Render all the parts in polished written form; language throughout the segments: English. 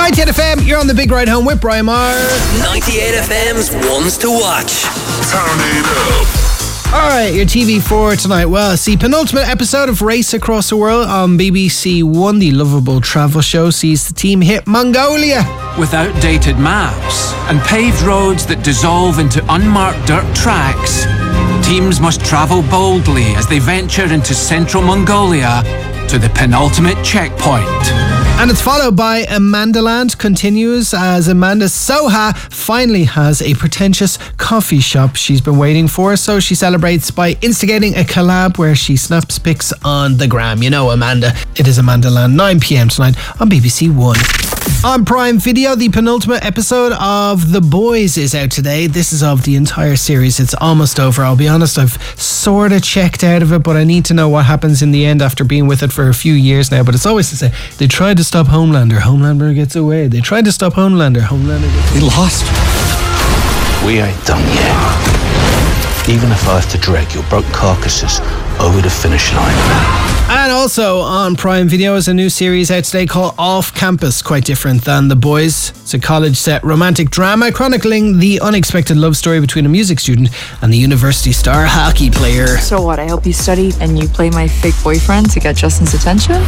98 FM, you're on the big ride home with Brian Maher. 98 FM's ones to watch. Turn it up. Alright, your TV for tonight. Well, see, penultimate episode of Race Across the World on BBC One, the lovable travel show, sees the team hit Mongolia. With outdated maps and paved roads that dissolve into unmarked dirt tracks, teams must travel boldly as they venture into central Mongolia to the penultimate checkpoint. And it's followed by Amandaland continues as Amanda Soha finally has a pretentious coffee shop she's been waiting for. So she celebrates by instigating a collab where she snaps pics on the gram. You know Amanda. It is Amandaland, 9 p.m. tonight on BBC One. On Prime Video, the penultimate episode of The Boys is out today. This is of the entire series. It's almost over. I'll be honest, I've sort of checked out of it, but I need to know what happens in the end after being with it for a few years now. But it's always to say, they tried to stop Homelander, Homelander gets away. They tried to stop Homelander, Homelander gets away. We lost. We ain't done yet. Even if I have to drag your broke carcasses over the finish line. And also on Prime Video is a new series out today called Off Campus, quite different than The Boys. It's a college-set romantic drama chronicling the unexpected love story between a music student and the university star hockey player. So what, I help you study and you play my fake boyfriend to get Justin's attention?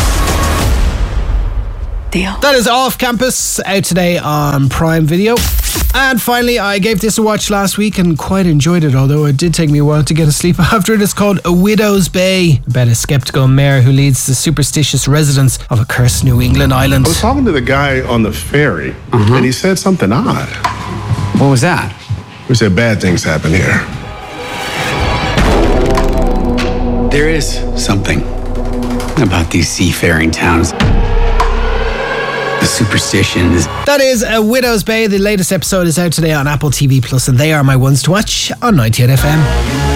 Deal. That is Off Campus, out today on Prime Video. And finally, I gave this a watch last week and quite enjoyed it, although it did take me a while to get asleep after it. It's called A Widow's Bay, about a sceptical mayor who leads the superstitious residents of a cursed New England island. I was talking to the guy on the ferry, and he said something odd. What was that? He said bad things happen here. There is something about these seafaring towns. The superstition is... That is A Widow's Bay. The latest episode is out today on Apple TV Plus, and they are my ones to watch on 98 FM.